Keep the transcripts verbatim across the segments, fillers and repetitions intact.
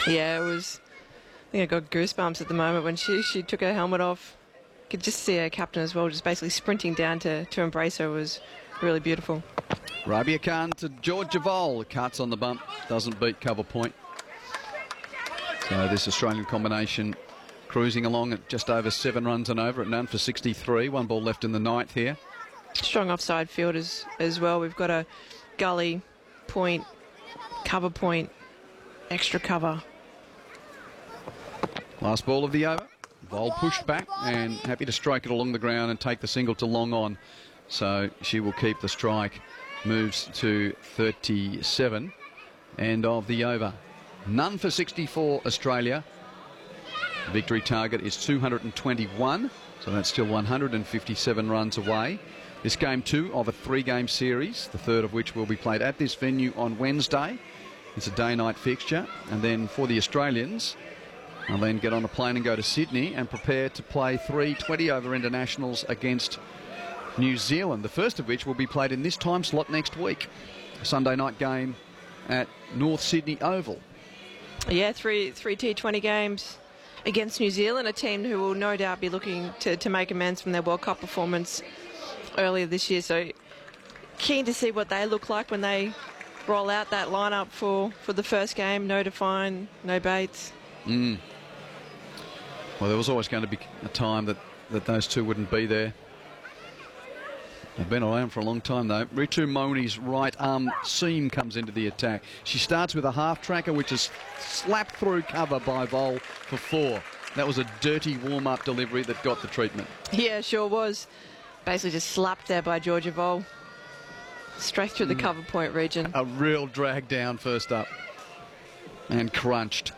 Yeah, it was... I think I got goosebumps at the moment when she, she took her helmet off. Could just see her captain as well, just basically sprinting down to, to embrace her. Was really beautiful. Rabia Khan to Georgia Vole. Cuts on the bump, doesn't beat cover point. So this Australian combination cruising along at just over seven runs and over at none for sixty-three. One ball left in the ninth here. Strong offside field as, as well. We've got a gully, point, cover point, extra cover. Last ball of the over. Vole pushed back and happy to strike it along the ground and take the single to long on. So she will keep the strike. Moves to thirty-seven. End of the over. None for sixty-four Australia. The victory target is two hundred twenty-one. So that's still one hundred fifty-seven runs away. This game two of a three-game series, the third of which will be played at this venue on Wednesday. It's a day-night fixture. And then for the Australians, they'll then get on a plane and go to Sydney and prepare to play three twenty-over internationals against New Zealand, the first of which will be played in this time slot next week. A Sunday night game at North Sydney Oval. Yeah, three, three T twenty games against New Zealand, a team who will no doubt be looking to, to make amends from their World Cup performance earlier this year. So keen to see what they look like when they roll out that lineup for, for the first game. No Define, no Bates. Mm. Well, there was always going to be a time that, that those two wouldn't be there. They've been around for a long time, though. Ritu Moni's right arm seam comes into the attack. She starts with a half tracker, which is slapped through cover by Vole for four. That was a dirty warm-up delivery that got the treatment. Yeah, sure was. Basically just slapped there by Georgia Vole. Straight through the Mm. cover point region. A real drag down first up. And crunched.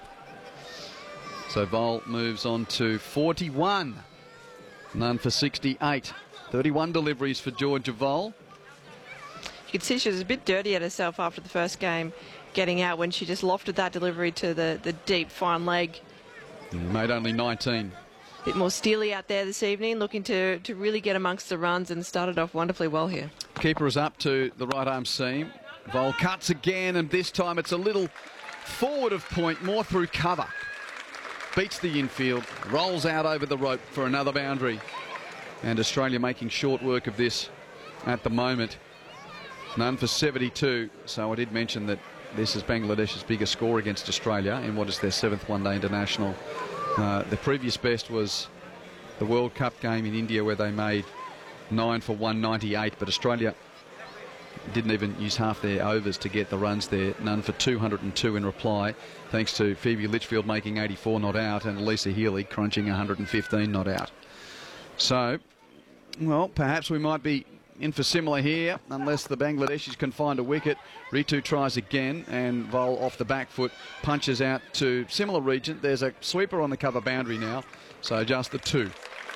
So Vole moves on to forty-one. None for sixty-eight. thirty-one deliveries for Georgia Vole. You could see she was a bit dirty at herself after the first game, getting out when she just lofted that delivery to the, the deep, fine leg. Made only nineteen. A bit more steely out there this evening, looking to, to really get amongst the runs, and started off wonderfully well here. Keeper is up to the right arm seam. Vole cuts again, and this time it's a little forward of point, more through cover. Beats the infield, rolls out over the rope for another boundary. And Australia making short work of this at the moment. None for seventy-two. So I did mention that this is Bangladesh's biggest score against Australia in what is their seventh one-day international. Uh, the previous best was the World Cup game in India, where they made nine for one ninety-eight, but Australia didn't even use half their overs to get the runs there. None for two hundred two in reply, thanks to Phoebe Litchfield making eighty-four not out and Lisa Healy crunching one hundred fifteen not out. So, well, perhaps we might be in for similar here, unless the Bangladeshis can find a wicket. Ritu tries again, and Vole off the back foot punches out to similar region. There's a sweeper on the cover boundary now, so just the two.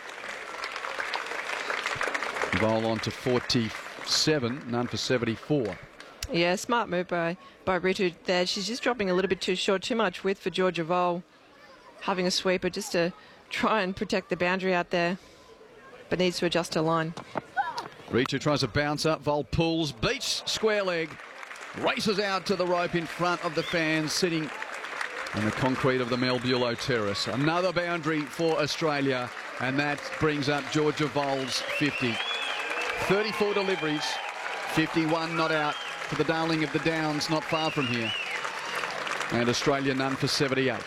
Vole on to forty-seven, none for seventy-four. Yeah, smart move by, by Ritu there. She's just dropping a little bit too short, too much width for Georgia Vole. Having a sweeper just to try and protect the boundary out there, but needs to adjust her line. Ritu tries a bounce up, Vole pulls, beats square leg, races out to the rope in front of the fans sitting on the concrete of the Mel Bulow Terrace. Another boundary for Australia, and that brings up Georgia Vole's fifty. thirty-four deliveries, fifty-one not out for the darling of the Downs, not far from here. And Australia none for seventy-eight.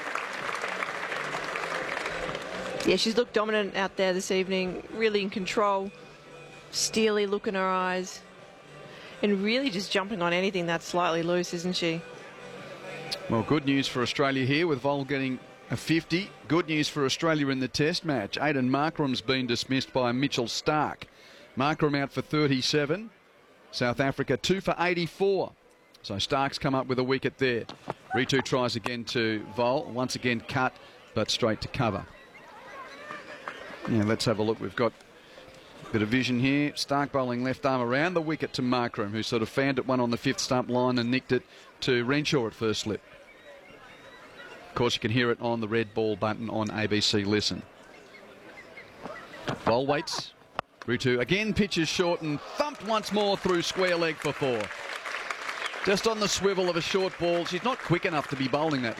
Yeah, she's looked dominant out there this evening, really in control. Steely look in her eyes, and really just jumping on anything that's slightly loose, isn't she? Well, good news for Australia here with Vole getting a fifty. Good news for Australia in the test match. Aidan Markram's been dismissed by Mitchell Starc. Markram out for thirty-seven. South Africa two for eighty-four. So Stark's come up with a wicket there. Ritu tries again to Vole. Once again cut, but straight to cover. Yeah, let's have a look. We've got a bit of vision here. Starc bowling left arm around the wicket to Markram, who sort of fanned it one on the fifth stump line and nicked it to Renshaw at first slip. Of course, you can hear it on the red ball button on A B C Listen. Vole waits. Ritu again pitches short and thumped once more through square leg for four. Just on the swivel of a short ball. She's not quick enough to be bowling that